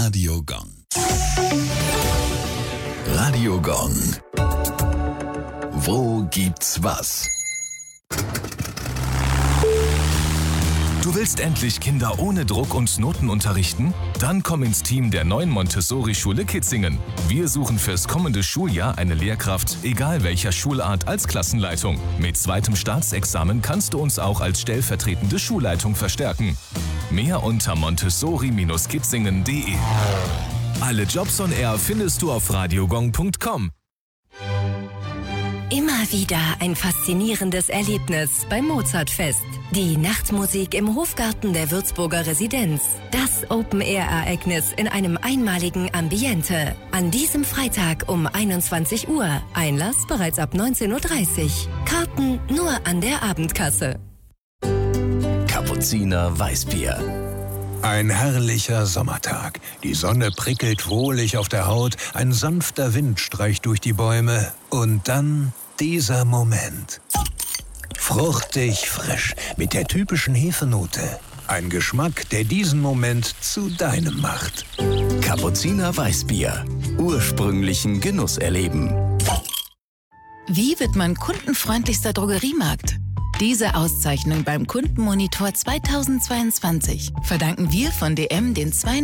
Radio Gong. Radio Gong. Wo gibt's was? Du willst endlich Kinder ohne Druck und Noten unterrichten? Dann komm ins Team der neuen Montessori-Schule Kitzingen. Wir suchen fürs kommende Schuljahr eine Lehrkraft, egal welcher Schulart, als Klassenleitung. Mit zweitem Staatsexamen kannst du uns auch als stellvertretende Schulleitung verstärken. Mehr unter montessori-kitzingen.de. Alle Jobs on Air findest du auf radiogong.com. Immer wieder ein faszinierendes Erlebnis beim Mozartfest. Die Nachtmusik im Hofgarten der Würzburger Residenz. Das Open-Air-Ereignis in einem einmaligen Ambiente. An diesem Freitag um 21 Uhr. Einlass bereits ab 19:30 Uhr. Karten nur an der Abendkasse. Kapuziner Weißbier. Ein herrlicher Sommertag. Die Sonne prickelt wohlig auf der Haut, ein sanfter Wind streicht durch die Bäume und dann dieser Moment. Fruchtig frisch, mit der typischen Hefenote. Ein Geschmack, der diesen Moment zu deinem macht. Kapuziner Weißbier. Ursprünglichen Genuss erleben. Wie wird man kundenfreundlichster Drogeriemarkt? Diese Auszeichnung beim Kundenmonitor 2022 verdanken wir von DM den 2